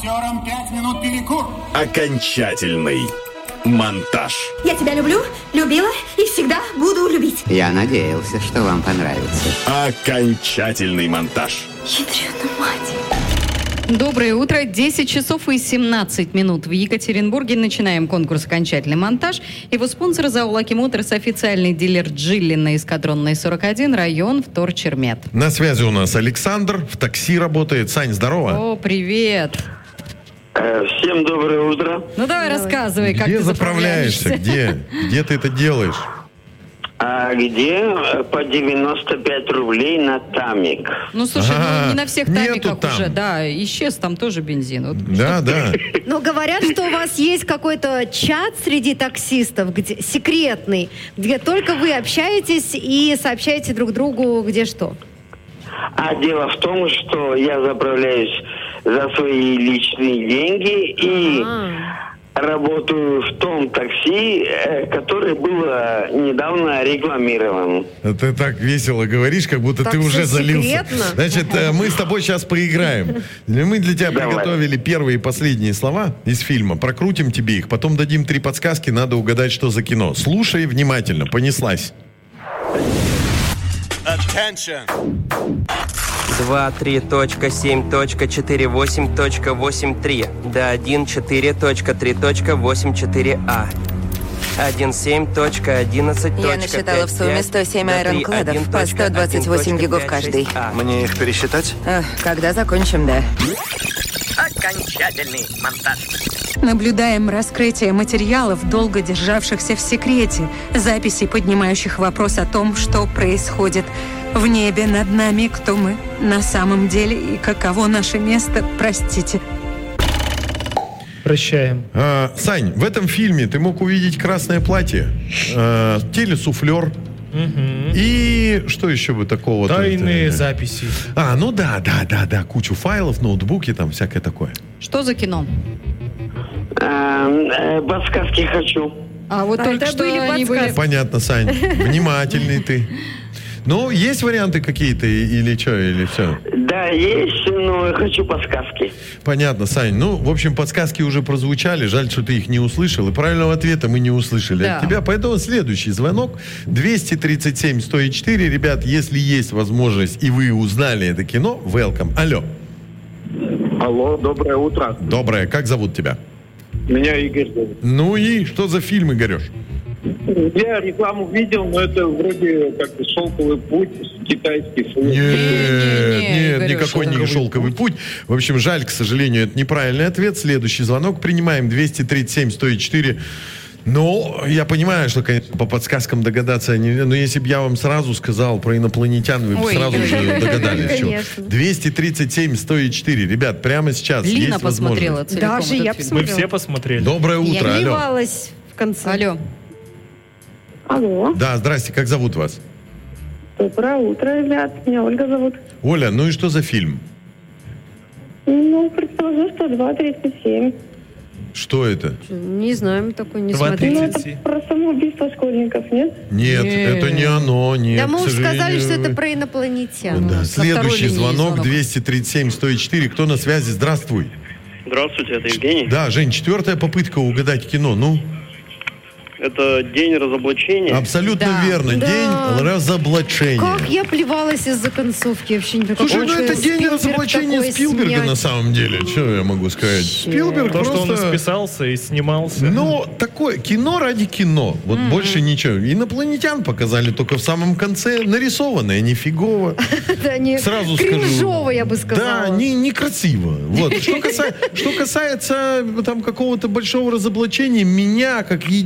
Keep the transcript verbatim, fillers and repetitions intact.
Актерам пять минут перекур. Окончательный монтаж. Я тебя люблю, любила и всегда буду любить. Я надеялся, что вам понравится. Окончательный монтаж. Ядрёна мать. Доброе утро. десять часов и семнадцать минут в Екатеринбурге. Начинаем конкурс «Окончательный монтаж». Его спонсор ЗАО «Лаки Моторс», официальный дилер Джили на Эскадронной сорок один, район Вторчермет. На связи у нас Александр, в такси работает. Сань, здорово. О, привет. Всем доброе утро. Ну давай, давай. рассказывай, как где ты заправляешься? Где? Где ты это делаешь? А где по девяносто пять рублей на тамик? Ну, слушай, А, ну, не на всех нету тамиках там. уже, да, исчез там тоже бензин. Вот Да, да. Но говорят, что у вас есть какой-то чат среди таксистов, где, секретный, где только вы общаетесь и сообщаете друг другу, где что. А дело в том, что я заправляюсь за свои личные деньги и А. работаю в том такси, э, которое было недавно рекламировано. Ты так весело говоришь, как будто Так ты уже всё залился. секретно. Значит, э, мы с тобой сейчас поиграем. Мы для тебя Давай. приготовили первые и последние слова из фильма. Прокрутим тебе их, потом дадим три подсказки, надо угадать, что за кино. Слушай внимательно, понеслась. два три точка семь точка четыре восемь точка восемь три до один четыре точка три точка восемь четыре а один семь точка одиннадцать точка Я насчитала в сумме сто семь айронкладов по сто двадцать восемь гигов каждый. Мне их пересчитать? Эх, когда закончим, да. Окончательный монтаж. Наблюдаем раскрытие материалов, долго державшихся в секрете, записей, поднимающих вопрос о том, что происходит в небе над нами, кто мы на самом деле и каково наше место, простите. Прощаем. А, Сань, в этом фильме ты мог увидеть красное платье, а, телесуфлер. Угу. И что еще бы такого? Тайные записи. А, ну да, да, да, да, кучу файлов, ноутбуки, там всякое такое. Что за кино? А, э, подсказки хочу. А вот А только это что были они были... подсказки. Понятно, Сань, внимательный ты. Ну, есть варианты какие-то или что, или все? Да, есть, но хочу подсказки. Понятно, Сань. Ну, в общем, подсказки уже прозвучали. Жаль, что ты их не услышал. И правильного ответа мы не услышали Да. от тебя. Поэтому следующий звонок. двести тридцать семь сто четыре. Ребят, если есть возможность, и вы узнали это кино, welcome. Алло. Алло, доброе утро. Доброе. Как зовут тебя? Меня Игорь зовут. Ну и что за фильм, Игорёш? Я рекламу видел, но это вроде как «Шелковый путь», китайский фильм. Нет, Не-не-не, нет, Игорёш, никакой не «Шелковый шелковый путь. В общем, жаль, к сожалению, это неправильный ответ. Следующий звонок принимаем. двести тридцать семь сто четыре. Ну, я понимаю, что, конечно, по подсказкам догадаться не... Но если бы я вам сразу сказал про инопланетян, вы бы Ой, сразу Игорь. же догадались. чего. Конечно. двести тридцать семь сто четыре. Ребят, прямо сейчас Лина есть посмотрела возможность. целиком Даже этот я фильм. Мы посмотрела. все посмотрели. Доброе утро, Я алло. Плевалась в конце. Алло. Алло, Да, здрасте, как зовут вас? доброе утро, ребят. Меня Ольга зовут. Оля, ну и что за фильм? Ну, предположу, что два тридцать семь. Что это? Не знаю, мы такой не Два смотрели. Ну, тридцать это семь. про самоубийство школьников, нет? Нет, Нет. это не оно, нет. Да мы к уже сказали, сожалению. что это про инопланетян. Да, Со второй следующий линии звонок, звонок. двести тридцать семь сто четыре. Кто на связи? Здравствуй. Здравствуйте, это Евгений. Да, Жень, четвертая попытка угадать кино. Ну, Это день разоблачения. абсолютно Да. верно. Да. День разоблачения. Как я плевалась из-за концовки, я вообще не понимаю. Слушай, ну Какой это день Спилберг разоблачения такой Спилберга снять? на самом деле. Что я могу сказать? Спилберг То, что он просто... списался и снимался. Ну, такое кино ради кино. Вот М-м. больше ничего. Инопланетян показали только в самом конце. Нарисованное нифигово. Да, не Сразу скажу. кринжово, я бы сказала. Да, не, некрасиво. Вот. Что, каса- что касается там какого-то большого разоблачения, меня, как